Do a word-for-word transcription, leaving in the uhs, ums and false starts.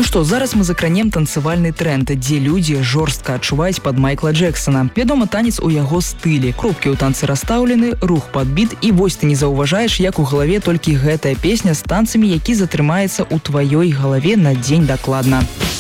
Ну што, зараз мы закранем танцавальны тренд, дзе людзі жорстка адчуваюць пад Майкла Джексона. Вядома, танец у яго стылі. Кропкі ў танцы расстаўлены, рух падбіт, і вось ты не заўважаеш, як у галаве толькі гэтая песня з танцамі, які затрымаецца ў тваёй галаве на дзень дакладна.